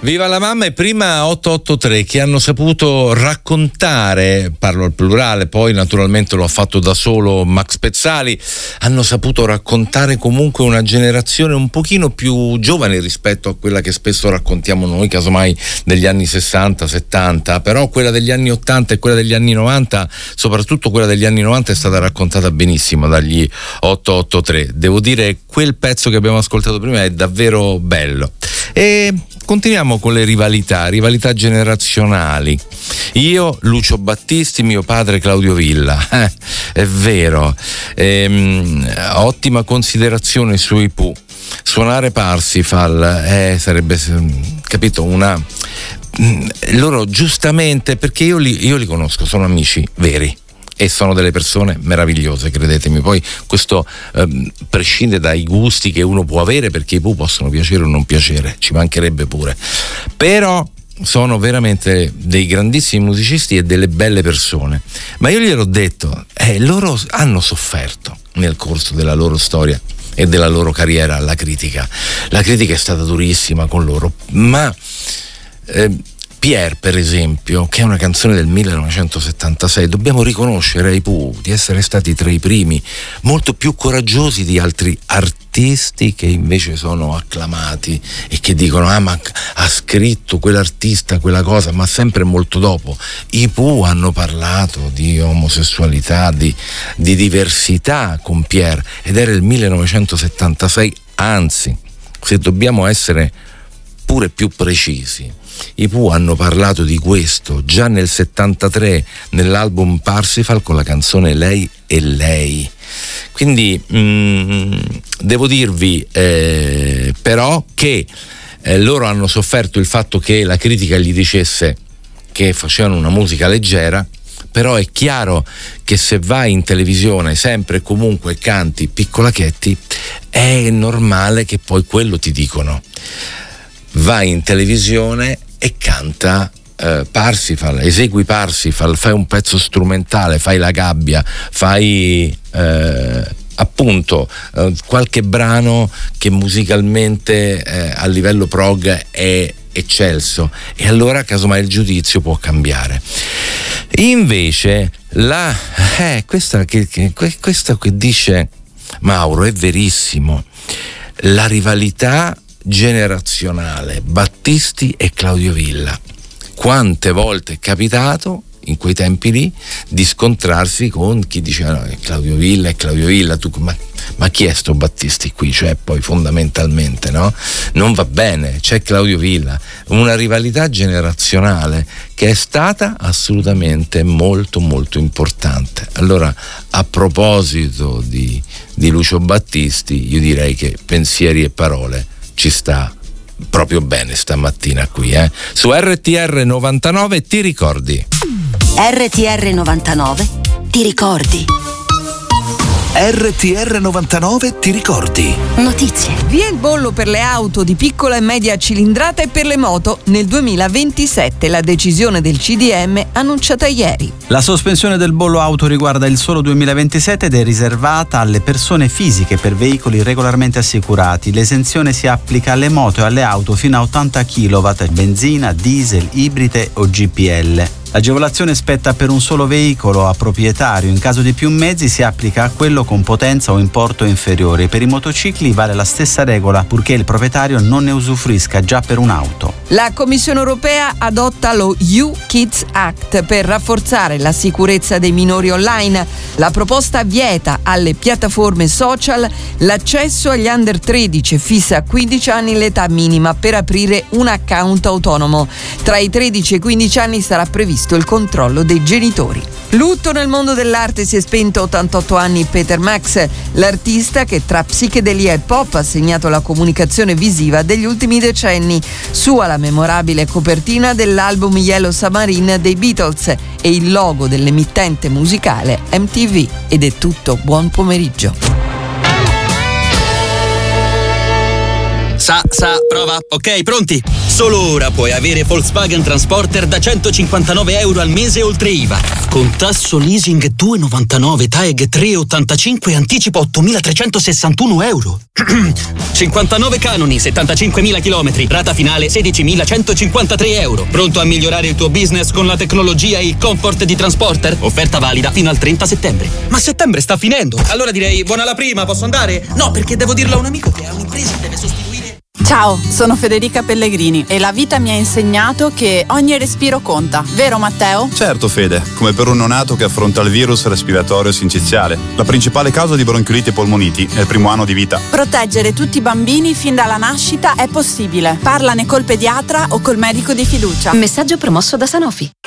Viva la mamma e prima 883 che hanno saputo raccontare, parlo al plurale, poi naturalmente lo ha fatto da solo Max Pezzali, hanno saputo raccontare comunque una generazione un pochino più giovane rispetto a quella che spesso raccontiamo noi, casomai degli anni 60-70, però quella degli anni 80 e quella degli anni 90, soprattutto quella degli anni 90 è stata raccontata benissimo dagli 883. Devo dire, quel pezzo che abbiamo ascoltato prima è davvero bello. E continuiamo con le rivalità generazionali. Io, Lucio Battisti, mio padre Claudio Villa, è vero. Ottima considerazione sui Pooh. Suonare Parsifal sarebbe, capito, una... Loro giustamente, perché io li conosco, sono amici veri e sono delle persone meravigliose, credetemi. Poi questo prescinde dai gusti che uno può avere, perché i Pooh possono piacere o non piacere, ci mancherebbe pure, però sono veramente dei grandissimi musicisti e delle belle persone. Ma io gliel'ho detto, loro hanno sofferto nel corso della loro storia e della loro carriera. La critica è stata durissima con loro, ma Pierre, per esempio, che è una canzone del 1976, dobbiamo riconoscere ai Pooh di essere stati tra i primi, molto più coraggiosi di altri artisti che invece sono acclamati e che dicono ma ha scritto quell'artista quella cosa, ma sempre molto dopo. I Pooh hanno parlato di omosessualità, di diversità con Pierre, ed era il 1976, anzi, se dobbiamo essere pure più precisi, i Pooh hanno parlato di questo già nel 73 nell'album Parsifal con la canzone Lei e Lei. Quindi devo dirvi però che loro hanno sofferto il fatto che la critica gli dicesse che facevano una musica leggera, però è chiaro che se vai in televisione sempre e comunque canti Piccolachetti, è normale che poi quello ti dicono. Vai in televisione e canta Parsifal, esegui Parsifal, fai un pezzo strumentale, fai La Gabbia, fai appunto qualche brano che musicalmente a livello prog è eccelso, e allora casomai il giudizio può cambiare. Invece questo che dice Mauro è verissimo, la rivalità generazionale Battisti e Claudio Villa. Quante volte è capitato in quei tempi lì di scontrarsi con chi diceva Claudio Villa e Claudio Villa, ma chi è sto Battisti qui? Cioè, poi fondamentalmente non va bene, c'è Claudio Villa. Una rivalità generazionale che è stata assolutamente molto molto importante. Allora, a proposito di Lucio Battisti, io direi che pensieri e parole ci sta proprio bene stamattina qui, su RTR 99. Ti ricordi? RTR 99 ti ricordi? RTR 99 ti ricordi? Notizie. Via il bollo per le auto di piccola e media cilindrata e per le moto nel 2027, la decisione del CDM annunciata ieri. La sospensione del bollo auto riguarda il solo 2027 ed è riservata alle persone fisiche per veicoli regolarmente assicurati. L'esenzione si applica alle moto e alle auto fino a 80 kW, benzina, diesel, ibride o GPL. L'agevolazione spetta per un solo veicolo a proprietario. In caso di più mezzi si applica a quello con potenza o importo inferiore. Per i motocicli vale la stessa regola, purché il proprietario non ne usufruisca già per un'auto. La Commissione europea adotta lo You Kids Act per rafforzare la sicurezza dei minori online. La proposta vieta alle piattaforme social l'accesso agli under 13 e fissa a 15 anni l'età minima per aprire un account autonomo. Tra i 13 e i 15 anni sarà previsto il controllo dei genitori. Lutto nel mondo dell'arte, si è spento a 88 anni Peter Max, l'artista che tra psichedelia e pop ha segnato la comunicazione visiva degli ultimi decenni. Sua la memorabile copertina dell'album Yellow Submarine dei Beatles e il logo dell'emittente musicale MTV. Ed è tutto, buon pomeriggio. Prova. Ok, pronti? Solo ora puoi avere Volkswagen Transporter da €159 al mese oltre IVA. Con tasso leasing 2,99, TAEG 3,85 e anticipo €8.361. 59 canoni, 75.000 chilometri, rata finale €16.153. Pronto a migliorare il tuo business con la tecnologia e il comfort di Transporter? Offerta valida fino al 30 settembre. Ma settembre sta finendo. Allora direi buona la prima, posso andare? No, perché devo dirlo a un amico che ha un'impresa e deve sostituire. Ciao, sono Federica Pellegrini e la vita mi ha insegnato che ogni respiro conta, vero Matteo? Certo Fede, come per un neonato che affronta il virus respiratorio sinciziale. La principale causa di bronchiolite e polmoniti è il primo anno di vita. Proteggere tutti i bambini fin dalla nascita è possibile. Parlane col pediatra o col medico di fiducia. Messaggio promosso da Sanofi.